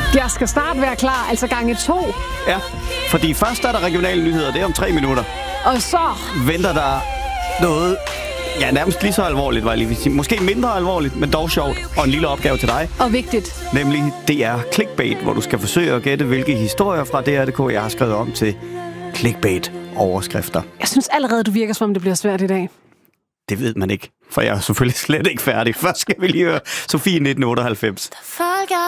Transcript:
Jeg skal snart være klar, altså gange 2. Ja, fordi først er der regionale nyheder, det er om 3 minutter. Og så Venter der noget, ja, nærmest lige så alvorligt, var jeg lige vil sige. Måske mindre alvorligt, men dog sjovt. Og en lille opgave til dig. og vigtigt. Nemlig DR Clickbait, hvor du skal forsøge at gætte, hvilke historier fra DR.dk, jeg har skrevet om til clickbait-overskrifter. Jeg synes allerede, du virker, som om det bliver svært i dag. Det ved man ikke, for jeg er selvfølgelig slet ikke færdig. Først skal vi lige høre Sofie 1998.